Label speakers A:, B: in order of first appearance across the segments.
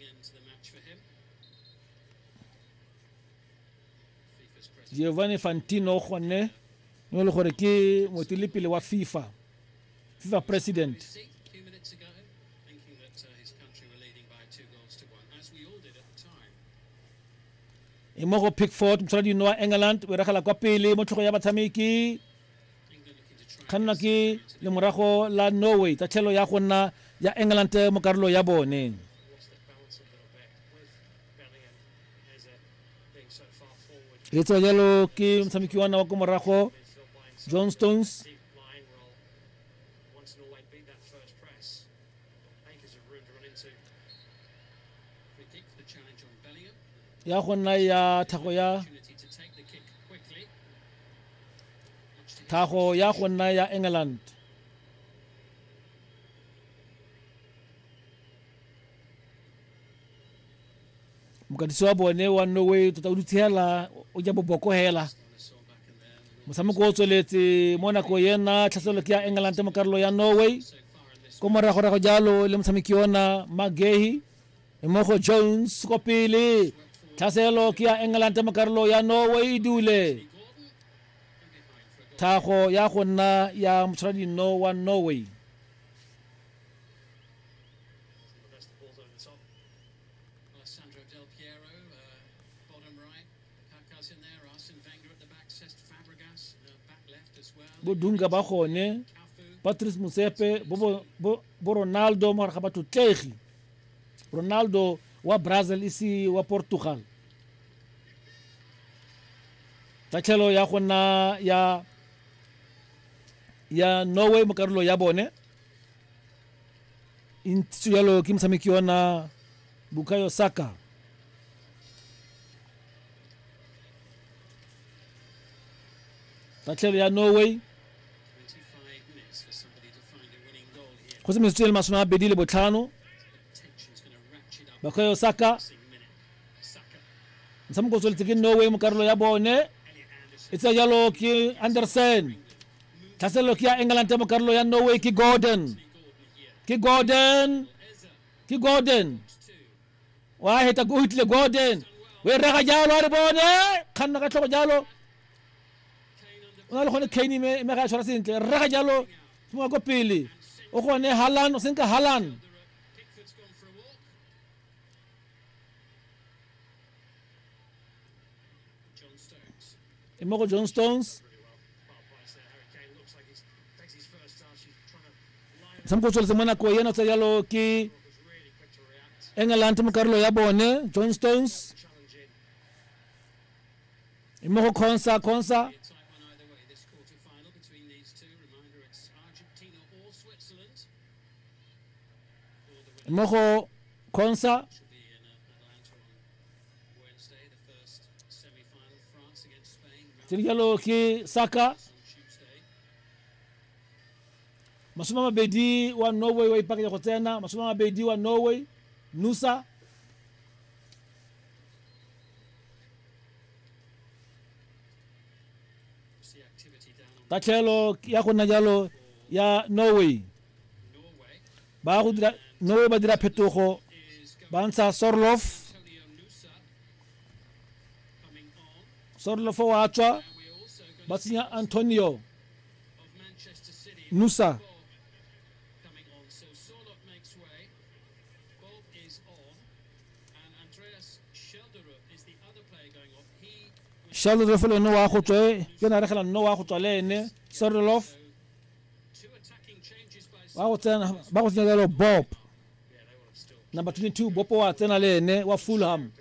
A: Giovanni Infantino gone no le gore ke motilipile wa FIFA president. Imogo Pickford mtsadi no England we rakala kwa pele mo tlhogo ya batshameki kanna ke le morago la Norway ta tshelo ya gonna ya England mo karolo ya bone. Etso yalo ke mtshameki wa wa ko morago John Stones ya gonna ya thago ya gonna ya England. Mokatisi wa bone wa Norway tota o ditsela o ja boboko hela mosamoko o tsweletse mo nako yena tlhaselo ke ya England mo karolo ya Norway ko morago jalo le mosameki ona Magehi Emogo Jones ko pele tlhaselo ke ya England mo karolo ya Norway dule thago ya gonna ya motsadi no wa Norway. Bodunga ba gone Patrice Motsepe bo Ronaldo mo ga batho tlegi Ronaldo wa Brazil isi wa Portugal tatlhelo ya gona ya Norway mo karolo ya bone intsi yalo ke mtshameki ona Bukayo Saka tatlhelo ya Norway go se metswele masoma a bedi le botlhano Bukayo Saka mtshameko tsweletse ke Norway mo karolo ya bone etsa jalo ke Andersen tlhaselo ke ya England mo karolo ya Norway ke Gordon wa heta go hitle Gordon we rega jalo a re bone khanna ka tlhogo jalo ona le gone Kane me ga tshwara sentle rega jalo mo go pele o gone Haaland o senka Haaland Emogo John Stones samko tsole semana ko yena tsa yalo ke England mo karolo ya bone John Stones Emogo Konsa Emogo Konsa Tirigalo ki Saka masoma mabedi wa Norway wa ipaka go tsena masoma mabedi wa Norway Nusa tatlhelo ya gona jalo ya Norway ba dira phetogo ba ntsha Sorlof wa tswa ba tsenya Antonio Nusa Sorlof no wa go tswe ke na regela no wa go tswa le ene Sorlof wa go tsena ba go tsenya lo Bob number 22 Bopo wa tsena le ene wa Fulham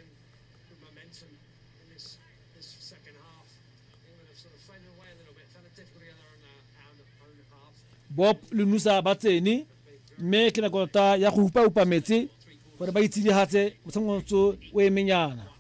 A: Bob le Nusa ba tsene mme ke na kota ya go upa metsi gore ba itse di hatse motshamotso o emenyana